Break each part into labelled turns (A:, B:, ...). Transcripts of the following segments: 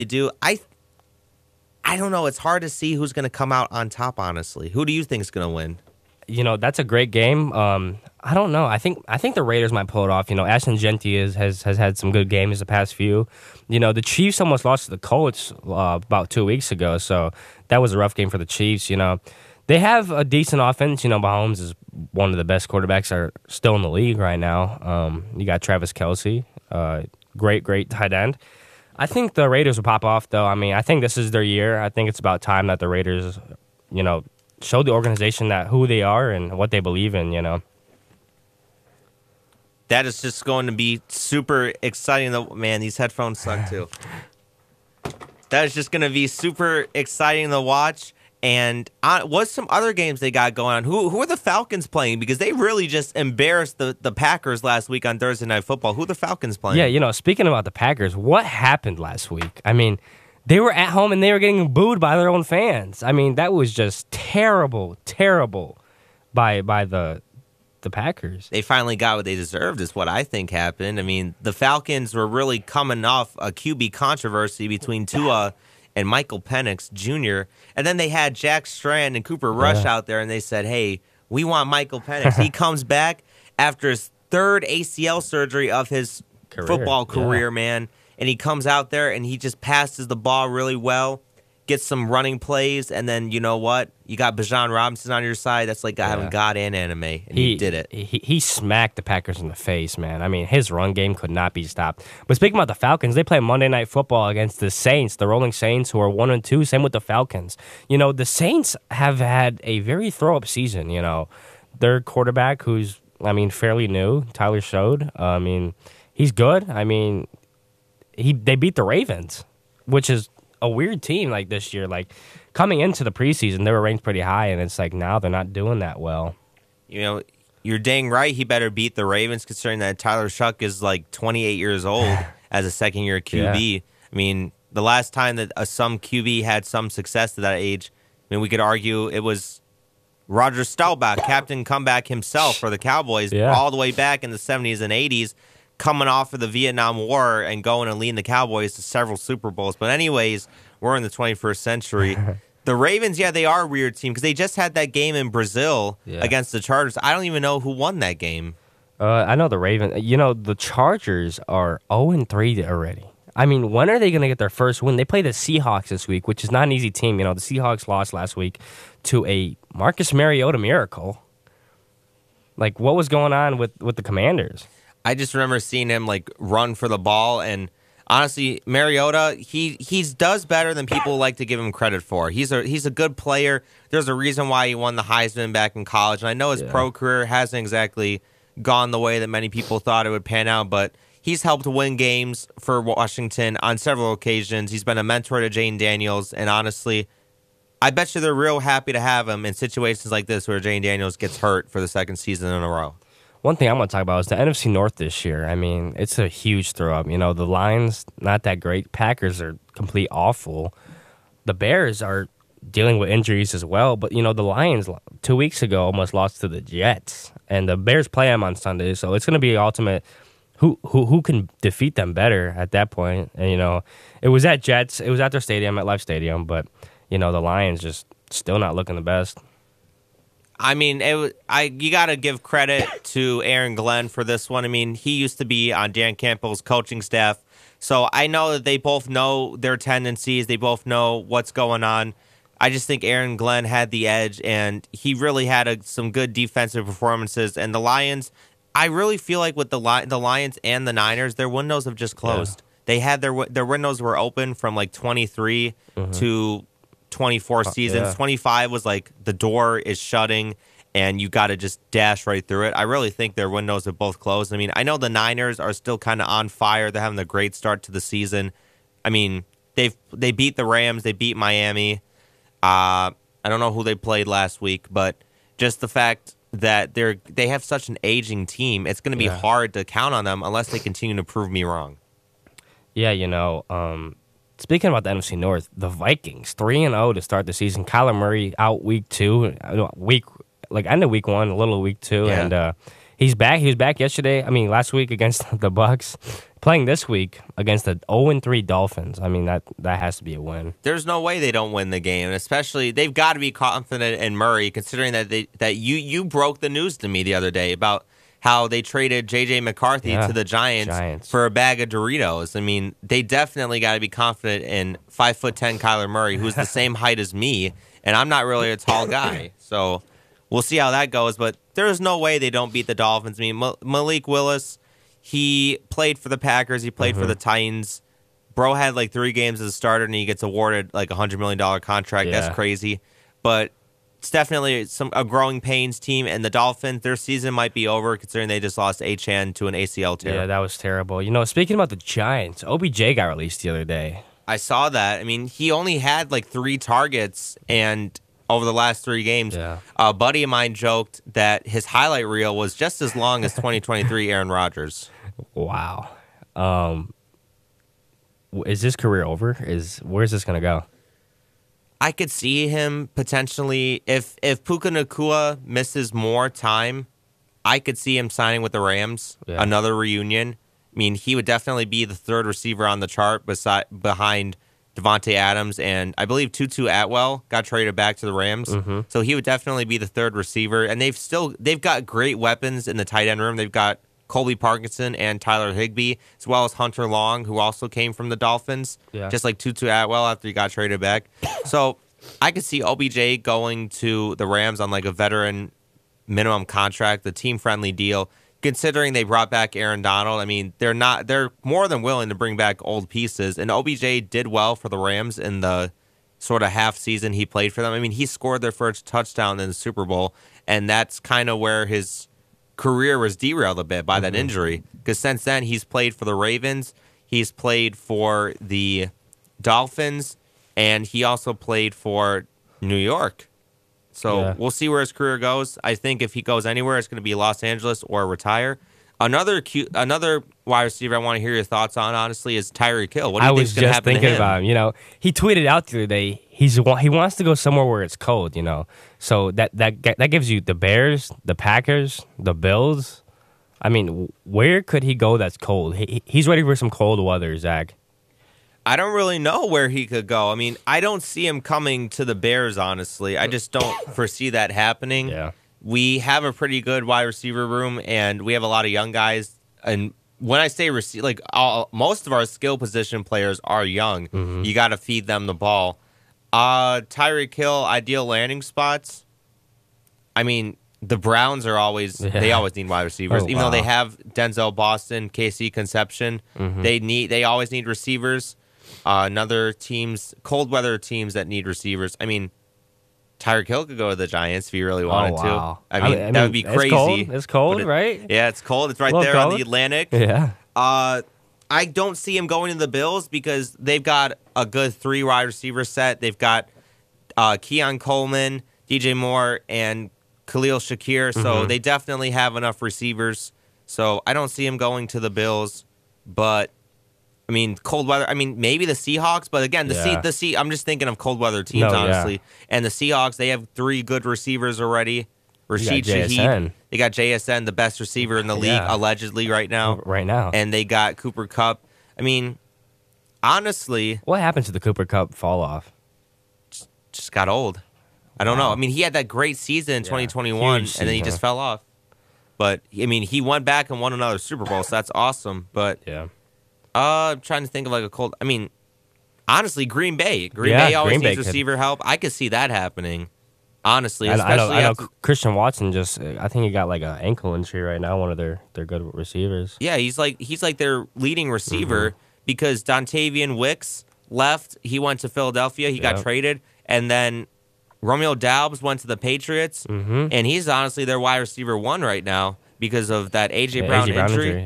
A: do. I don't know. It's hard to see who's going to come out on top, honestly. Who do you think is going to win?
B: That's a great game. I don't know. I think the Raiders might pull it off. Ashton Genty has had some good games the past few. The Chiefs almost lost to the Colts about 2 weeks ago, so that was a rough game for the Chiefs. They have a decent offense. Mahomes is one of the best quarterbacks that are still in the league right now. You got Travis Kelce, great tight end. I think the Raiders will pop off, though. I think this is their year. I think it's about time that the Raiders, show the organization that who they are and what they believe in,
A: That is just going to be super exciting. Man, these headphones suck, too. That is just going to be super exciting to watch. And what's some other games they got going on? Who are the Falcons playing? Because they really just embarrassed the Packers last week on Thursday Night Football. Who are the Falcons playing?
B: Yeah, speaking about the Packers, what happened last week? They were at home and they were getting booed by their own fans. That was just terrible by the Packers.
A: They finally got what they deserved is what I think happened. The Falcons were really coming off a QB controversy between Tua and Michael Penix Jr. And then they had Jack Strand and Cooper Rush out there, and they said, hey, we want Michael Penix. He comes back after his third ACL surgery of his football career, man. And he comes out there, and he just passes the ball really well, gets some running plays, and then you know what? You got Bijan Robinson on your side. That's like having God and anime, and he did it.
B: He smacked the Packers in the face, man. His run game could not be stopped. But speaking about the Falcons, they play Monday Night Football against the Saints, the Rolling Saints, who are 1-2. Same with the Falcons. The Saints have had a very throw-up season. Their quarterback, who's fairly new, Tyler Shode. He's good. They beat the Ravens, which is a weird team this year. Coming into the preseason, they were ranked pretty high, and it's now they're not doing that well.
A: You're dang right. He better beat the Ravens, considering that Tyler Shuck is 28 years old as a second-year QB. Yeah. The last time that some QB had some success at that age, we could argue it was Roger Staubach, Captain Comeback himself for the Cowboys, all the way back in the 70s and 80s, coming off of the Vietnam War and going and leading the Cowboys to several Super Bowls. But anyways, we're in the 21st century. The Ravens, they are a weird team because they just had that game in Brazil against the Chargers. I don't even know who won that game.
B: I know the Ravens. The Chargers are 0-3 already. When are they going to get their first win? They play the Seahawks this week, which is not an easy team. The Seahawks lost last week to a Marcus Mariota miracle. What was going on with the Commanders?
A: I just remember seeing him run for the ball, and honestly, Mariota, he does better than people like to give him credit for. He's a good player. There's a reason why he won the Heisman back in college, and I know his pro career hasn't exactly gone the way that many people thought it would pan out, but he's helped win games for Washington on several occasions. He's been a mentor to Jane Daniels, and honestly, I bet you they're real happy to have him in situations like this where Jane Daniels gets hurt for the second season in a row.
B: One thing I'm going to talk about is the NFC North this year. It's a huge throw-up. The Lions, not that great. Packers are complete awful. The Bears are dealing with injuries as well. But, the Lions 2 weeks ago almost lost to the Jets. And the Bears play them on Sunday. So it's going to be ultimate who can defeat them better at that point. And, it was at Jets. It was at their stadium, at Life Stadium. But, the Lions just still not looking the best.
A: You got to give credit to Aaron Glenn for this one. He used to be on Dan Campbell's coaching staff, so I know that they both know their tendencies. They both know what's going on. I just think Aaron Glenn had the edge, and he really had some good defensive performances. And the Lions, I really feel like with the Lions and the Niners, their windows have just closed. Yeah. They had their windows were open from 23 to 24 seasons. Yeah. 25 was the door is shutting and you got to just dash right through it. I really think their windows have both closed. I know the Niners are still kind of on fire. They're having a great start to the season. They beat the Rams. They beat Miami. I don't know who they played last week, but just the fact that they have such an aging team, it's going to be hard to count on them unless they continue to prove me wrong.
B: Yeah, speaking about the NFC North, the Vikings 3-0 to start the season. Kyler Murray out week 2, end of week 1, a little week 2, and he's back. He was back yesterday. Last week against the Bucks. playing this week against the 0-3 Dolphins. I mean, that has to be a win.
A: There's no way they don't win the game, and especially they've got to be confident in Murray, considering that you broke the news to me the other day about how they traded J.J. McCarthy to the Giants for a bag of Doritos. I mean, they definitely got to be confident in 5'10" Kyler Murray, who's the same height as me, and I'm not really a tall guy. So we'll see how that goes, but there's no way they don't beat the Dolphins. I mean, Malik Willis, he played for the Packers. He played for the Titans. Bro had like 3 games as a starter, and he gets awarded like a $100 million contract. That's crazy. But it's definitely a growing pains team, and the Dolphins, their season might be over considering they just lost Achane to an ACL tear.
B: Yeah, that was terrible. You know, speaking about the Giants, OBJ got released the other day.
A: I saw that. I mean, he only had like 3 targets and over the last 3 games.
B: Yeah.
A: A buddy of mine joked that his highlight reel was just as long as 2023 Aaron Rodgers.
B: Wow. Is this career over? Where's this going to go?
A: I could see him potentially, if Puka Nacua misses more time, I could see him signing with the Rams, another reunion. I mean, he would definitely be the 3rd receiver on the chart behind Devontae Adams, and I believe Tutu Atwell got traded back to the Rams.
B: Mm-hmm.
A: So he would definitely be the 3rd receiver, and they've got great weapons in the tight end room. They've got Colby Parkinson and Tyler Higbee, as well as Hunter Long, who also came from the Dolphins, just like Tutu Atwell after he got traded back. So I could see OBJ going to the Rams on like a veteran minimum contract, the team-friendly deal, considering they brought back Aaron Donald. I mean, they're more than willing to bring back old pieces, and OBJ did well for the Rams in the sort of half season he played for them. I mean, he scored their first touchdown in the Super Bowl, and that's kind of where his career was derailed a bit by that injury, because since then he's played for the Ravens, he's played for the Dolphins, and he also played for New York. So we'll see where his career goes. I think if he goes anywhere, it's going to be Los Angeles or retire. Another wide receiver I want to hear your thoughts on, honestly, is Tyreek Hill. What do you think is going to happen to him?
B: I was just thinking about him. You know, he tweeted out the other day he wants to go somewhere where it's cold. You know, so that gives you the Bears, the Packers, the Bills. I mean, where could he go that's cold? He's ready for some cold weather, Zach.
A: I don't really know where he could go. I mean, I don't see him coming to the Bears, honestly. I just don't foresee that happening.
B: Yeah.
A: We have a pretty good wide receiver room, and we have a lot of young guys. And when I say most of our skill position players are young. Mm-hmm. You got to feed them the ball. Tyreek Hill, ideal landing spots. I mean, the Browns are they always need wide receivers, even though they have Denzel Boston, KC Conception. Mm-hmm. They always need receivers. Another cold weather teams that need receivers. I mean, Tyreek Hill could go to the Giants if he really wanted to. I mean, that would be crazy.
B: It's cold, right?
A: Yeah, it's cold. It's right there on the Atlantic.
B: Yeah.
A: I don't see him going to the Bills because they've got a good 3 wide receiver set. They've got Keon Coleman, DJ Moore, and Khalil Shakir. So they definitely have enough receivers. So I don't see him going to the Bills. But I mean, cold weather. I mean, maybe the Seahawks, but again, I'm just thinking of cold weather teams, honestly. Yeah. And the Seahawks, they have 3 good receivers already. Rashid Shaheed. They got JSN, the best receiver in the league, allegedly right now.
B: Right now.
A: And they got Cooper Kupp. I mean, honestly,
B: what happened to the Cooper Kupp fall off?
A: Just got old. I don't know. I mean, he had that great season in 2021, and then he just fell off. But I mean, he went back and won another Super Bowl, so that's awesome. But I'm trying to think of like a cold. I mean, honestly, Green Bay. Green Bay always needs receiver help. I could see that happening. Honestly, especially
B: I know Christian Watson I think he got like an ankle injury right now. One of their good receivers.
A: Yeah, he's like their leading receiver because Dontavian Wicks left. He went to Philadelphia. He got traded, and then Romeo Doubs went to the Patriots, and he's honestly their wide receiver 1 right now because of that AJ Brown injury.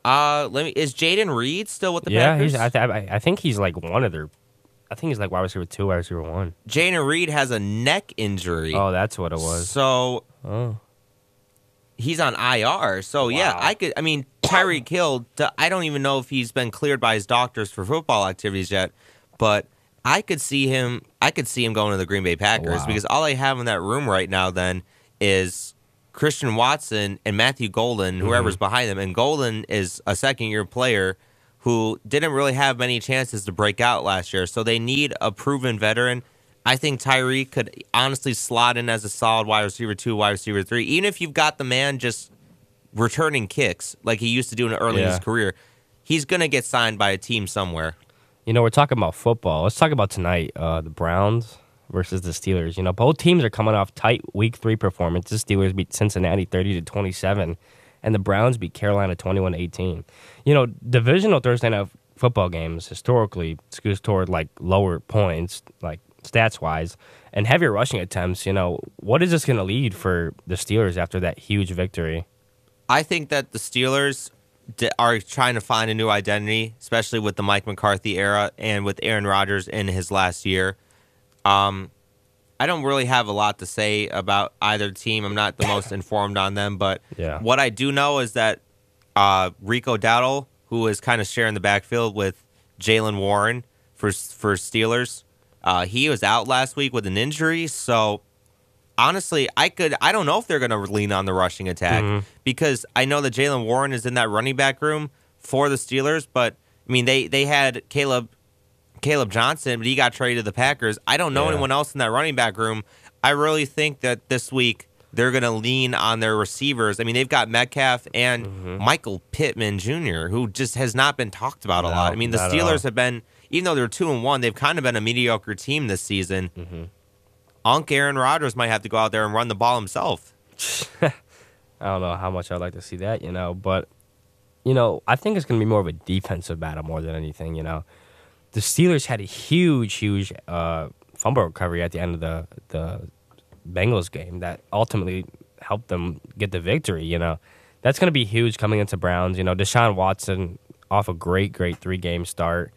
A: Is Jaden Reed still with the Packers?
B: I think he's like one of their. I think he's like wide receiver 2, wide receiver 1.
A: Jaden Reed has a neck injury.
B: Oh, that's what it was.
A: So he's on IR. So I mean, Tyreek Hill. I don't even know if he's been cleared by his doctors for football activities yet, but I could see him going to the Green Bay Packers because all they have in that room right now then is Christian Watson and Matthew Golden, whoever's behind them. And Golden is a second-year player who didn't really have many chances to break out last year. So they need a proven veteran. I think Tyreek could honestly slot in as a solid wide receiver 2, wide receiver 3. Even if you've got the man just returning kicks like he used to do early in his career, he's going to get signed by a team somewhere.
B: We're talking about football. Let's talk about tonight, the Browns versus the Steelers. Both teams are coming off tight Week 3 performances. The Steelers beat Cincinnati 30-27, and the Browns beat Carolina 21-18. Divisional Thursday night football games historically skews toward like lower points, like stats-wise, and heavier rushing attempts. What is this going to lead for the Steelers after that huge victory?
A: I think that the Steelers are trying to find a new identity, especially with the Mike McCarthy era and with Aaron Rodgers in his last year. I don't really have a lot to say about either team. I'm not the most informed on them, but what I do know is that Rico Dowdle, who is kind of sharing the backfield with Jaylen Warren for Steelers, he was out last week with an injury, so honestly, I don't know if they're going to lean on the rushing attack because I know that Jaylen Warren is in that running back room for the Steelers, but I mean they had Caleb Johnson, but he got traded to the Packers. I don't know anyone else in that running back room. I really think that this week they're going to lean on their receivers. I mean, they've got Metcalf and Michael Pittman Jr., who just has not been talked about a lot. I mean, the Steelers have been, even though they're 2-1, they've kind of been a mediocre team this season. Aaron Rodgers might have to go out there and run the ball himself.
B: I don't know how much I'd like to see that, but, I think it's going to be more of a defensive battle more than anything, The Steelers had a huge fumble recovery at the end of the Bengals game that ultimately helped them get the victory, That's going to be huge coming into Browns. Deshaun Watson off a great 3-game start.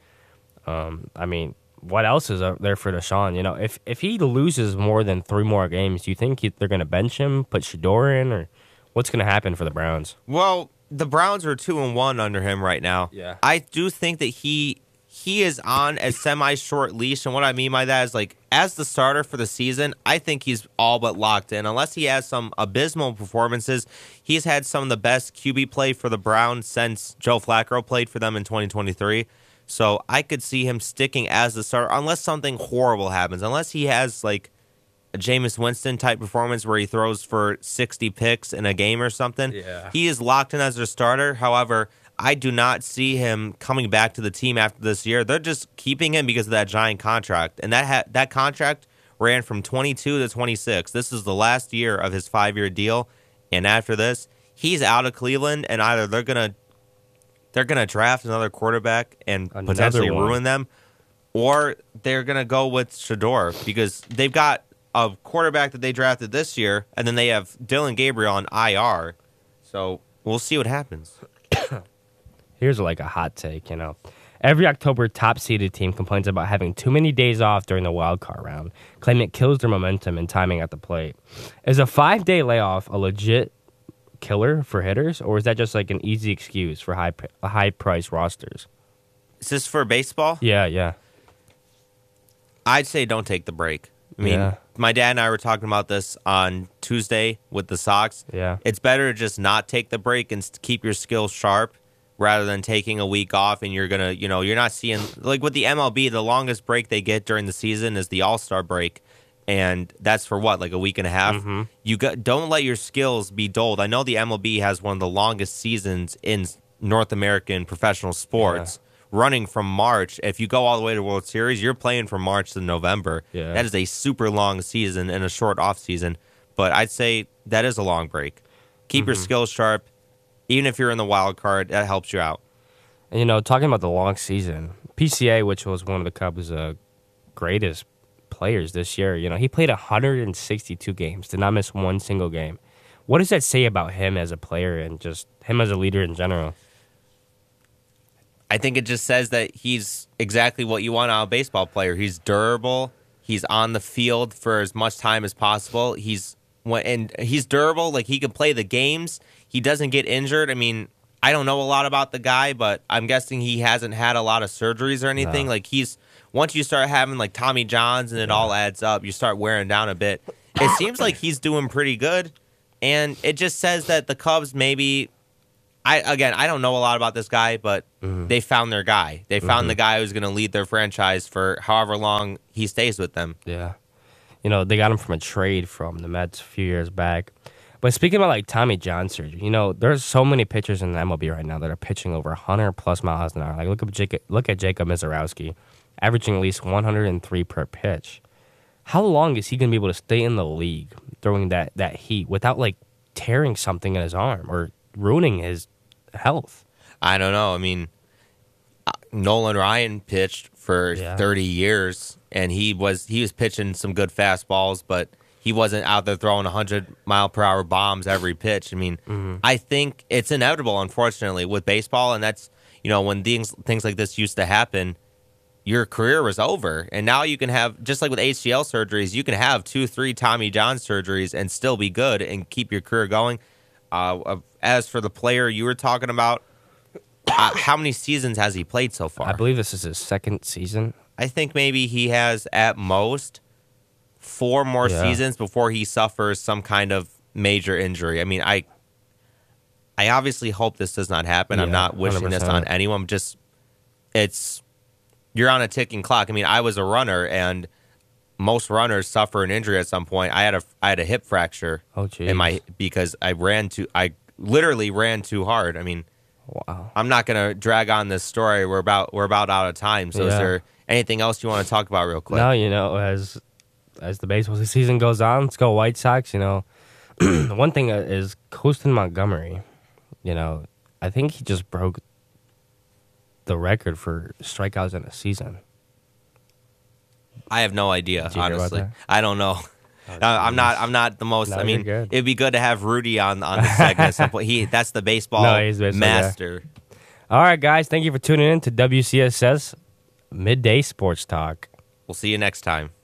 B: I mean, what else is there for Deshaun? If he loses more than 3 more games, do you think they're going to bench him, put Shador in, or what's going to happen for the Browns?
A: Well, the Browns are 2-1 under him right now.
B: Yeah.
A: I do think that he is on a semi-short leash, and what I mean by that is, like, as the starter for the season, I think he's all but locked in. Unless he has some abysmal performances, he's had some of the best QB play for the Browns since Joe Flacco played for them in 2023. So I could see him sticking as the starter unless something horrible happens. Unless he has like a Jameis Winston type performance where he throws for 60 picks in a game or something.
B: Yeah.
A: He is locked in as their starter. However, I do not see him coming back to the team after this year. They're just keeping him because of that giant contract. And that contract ran from 22 to 26. This is the last year of his 5-year deal. And after this, he's out of Cleveland, and either they're going to draft another quarterback and potentially ruin them, or they're going to go with Shador because they've got a quarterback that they drafted this year, and then they have Dylan Gabriel on IR. So we'll see what happens.
B: Here's like a hot take, Every October, top-seeded team complains about having too many days off during the wild card round, claiming it kills their momentum and timing at the plate. Is a 5-day layoff a legit killer for hitters, or is that just like an easy excuse for high price rosters?
A: Is this for baseball?
B: Yeah.
A: I'd say don't take the break. I mean, my dad and I were talking about this on Tuesday with the Sox.
B: Yeah.
A: It's better to just not take the break and keep your skills sharp rather than taking a week off and you're going to, you're not seeing, like with the MLB, the longest break they get during the season is the All-Star break. And that's for what, like a week and a half? Don't let your skills be dulled. I know the MLB has one of the longest seasons in North American professional sports, running from March. If you go all the way to World Series, you're playing from March to November.
B: Yeah.
A: That is a super long season and a short off season. But I'd say that is a long break. Keep your skills sharp. Even if you're in the wild card, that helps you out.
B: And, talking about the long season, PCA, which was one of the Cubs' greatest players this year, he played 162 games, did not miss one single game. What does that say about him as a player and just him as a leader in general?
A: I think it just says that he's exactly what you want out of a baseball player. He's durable. He's on the field for as much time as possible. He's durable. Like, he can play the games. He doesn't get injured. I mean, I don't know a lot about the guy, but I'm guessing he hasn't had a lot of surgeries or anything. No. Like, once you start having like Tommy Johns and it all adds up, you start wearing down a bit. It seems like he's doing pretty good, and it just says that the Cubs maybe I don't know a lot about this guy, but they found their guy. They found the guy who's going to lead their franchise for however long he stays with them.
B: Yeah. You know, they got him from a trade from the Mets a few years back. But speaking about like Tommy John surgery, you know, there's so many pitchers in the MLB right now that are pitching over 100 plus miles an hour. Like look at Jacob Mizorowski, averaging at least 103 per pitch. How long is he going to be able to stay in the league throwing that heat without like tearing something in his arm or ruining his health?
A: I don't know. I mean, Nolan Ryan pitched for 30 years, and he was pitching some good fastballs, but he wasn't out there throwing 100-mile-per-hour bombs every pitch. I mean, I think it's inevitable, unfortunately, with baseball, and that's, you know, when things like this used to happen, your career was over. And now you can have, just like with ACL surgeries, you can have 2-3 Tommy John surgeries and still be good and keep your career going. As for the player you were talking about, how many seasons has he played so far?
B: I believe this is his second season.
A: I think maybe he has at most 4 more seasons before he suffers some kind of major injury. I mean, I obviously hope this does not happen. I'm not wishing 100%. This on anyone. Just you're on a ticking clock. I mean, I was a runner, and most runners suffer an injury at some point. I had a hip fracture because I literally ran too hard. I mean, wow. I'm not going to drag on this story. We're about out of time. So is there anything else you want to talk about real quick?
B: No, you know, as the baseball season goes on, let's go White Sox. You know, one thing is Colston Montgomery. You know, I think he just broke the record for strikeouts in a season.
A: I have no idea, honestly. I don't know. Oh, I'm not the most. No, I mean, it'd be good to have Rudy on the segment at some point. That's the baseball master.
B: Yeah. All right, guys. Thank you for tuning in to WCSS Midday Sports Talk.
A: We'll see you next time.